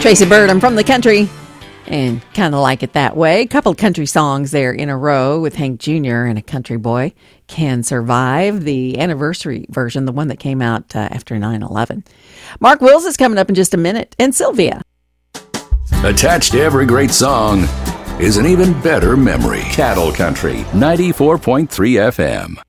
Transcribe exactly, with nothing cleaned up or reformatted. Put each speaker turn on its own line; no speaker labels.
Tracy Byrd, I'm from the country, and kind of like it that way. A couple of country songs there in a row with Hank Junior and A Country Boy Can Survive, the anniversary version, the one that came out uh, after nine eleven. Mark Wills is coming up in just a minute, and Sylvia.
Attached to every great song is an even better memory. Cattle Country, ninety-four point three F M.